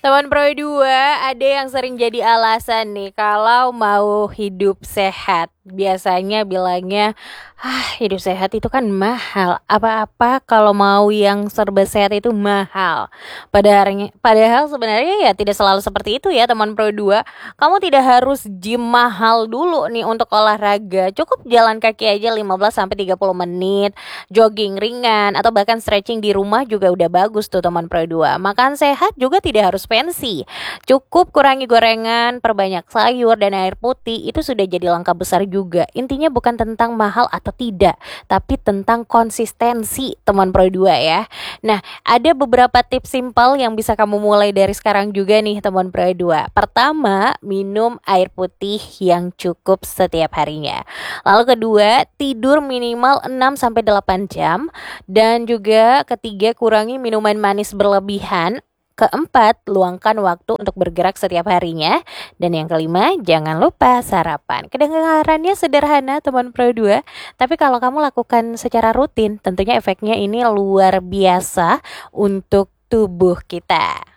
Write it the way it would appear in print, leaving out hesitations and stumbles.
Teman Pro 2, ada yang sering jadi alasan nih kalau mau hidup sehat. Biasanya bilangnya, hidup sehat itu kan mahal. Apa-apa kalau mau yang serba sehat itu mahal. Padahal sebenarnya ya tidak selalu seperti itu ya teman Pro 2. Kamu tidak harus gym mahal dulu nih untuk olahraga. Cukup jalan kaki aja 15 sampai 30 menit, jogging ringan atau bahkan stretching di rumah juga udah bagus tuh teman Pro 2. Makan sehat juga tidak harus fancy. Cukup kurangi gorengan, perbanyak sayur dan air putih, itu sudah jadi langkah besar juga. Intinya bukan tentang mahal atau tidak, tapi tentang konsistensi teman Pro 2 ya. Nah, ada beberapa tips simpel yang bisa kamu mulai dari sekarang juga nih teman Pro 2. Pertama, minum air putih yang cukup setiap harinya. Lalu kedua, tidur minimal 6 sampai 8 jam. Dan juga ketiga, kurangi minuman manis berlebihan. Keempat, luangkan waktu untuk bergerak setiap harinya. Dan yang kelima, jangan lupa sarapan. Kedengarannya sederhana teman Pro 2, tapi kalau kamu lakukan secara rutin, tentunya efeknya ini luar biasa untuk tubuh kita.